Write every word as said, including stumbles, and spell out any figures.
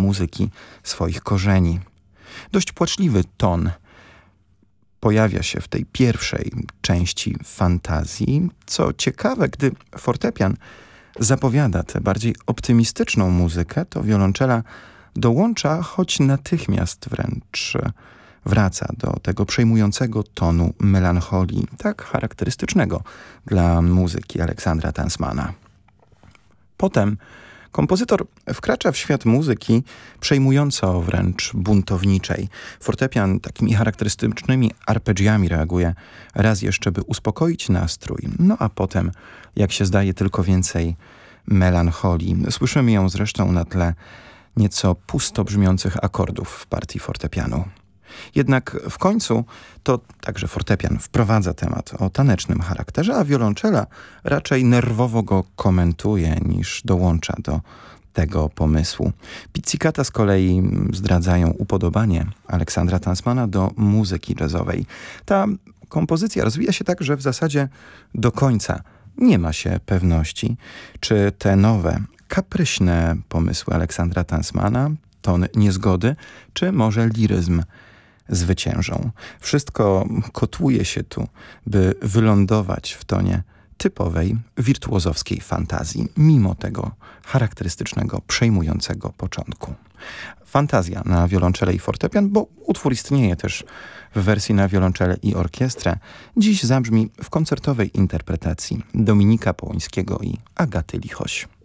muzyki swoich korzeni. Dość płaczliwy ton pojawia się w tej pierwszej części fantazji. Co ciekawe, gdy fortepian zapowiada tę bardziej optymistyczną muzykę, to wiolonczela dołącza, choć natychmiast wręcz wraca do tego przejmującego tonu melancholii, tak charakterystycznego dla muzyki Aleksandra Tansmana. Potem kompozytor wkracza w świat muzyki przejmująco wręcz buntowniczej. Fortepian takimi charakterystycznymi arpeggiami reaguje raz jeszcze, by uspokoić nastrój, no a potem, jak się zdaje, tylko więcej melancholii. Słyszymy ją zresztą na tle nieco pusto brzmiących akordów w partii fortepianu. Jednak w końcu to także fortepian wprowadza temat o tanecznym charakterze, a wiolonczela raczej nerwowo go komentuje niż dołącza do tego pomysłu. Pizzicata z kolei zdradzają upodobanie Aleksandra Tansmana do muzyki jazzowej. Ta kompozycja rozwija się tak, że w zasadzie do końca nie ma się pewności, czy te nowe, kapryśne pomysły Aleksandra Tansmana, ton niezgody, czy może liryzm zwyciężą. Wszystko kotłuje się tu, by wylądować w tonie typowej, wirtuozowskiej fantazji, mimo tego charakterystycznego, przejmującego początku. Fantazja na wiolonczele i fortepian, bo utwór istnieje też w wersji na wiolonczele i orkiestrę, dziś zabrzmi w koncertowej interpretacji Dominika Połońskiego i Agaty Lichoś.